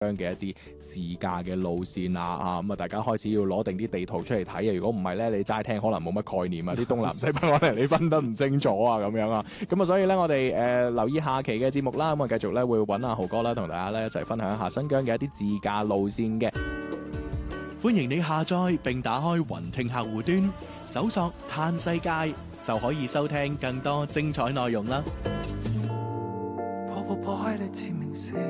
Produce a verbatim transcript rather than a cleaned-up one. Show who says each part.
Speaker 1: 嘅一啲自駕嘅路線啊，啊咁啊，大家開始要攞定啲地圖出嚟睇啊！如果唔係咧，你齋聽可能冇乜概念啊，啲東南西北可能你分得唔清楚啊，咁樣啊，咁啊，所以咧我哋誒、呃、留意下期嘅節目啦，咁啊繼續咧會揾阿豪哥啦，同大家咧一齊分享一下新疆嘅一啲自駕路線嘅。
Speaker 2: 歡迎你下載並打開雲聽客戶端，搜索嘆世界就可以收聽更多精彩內容啦。
Speaker 3: 破破破開你致命死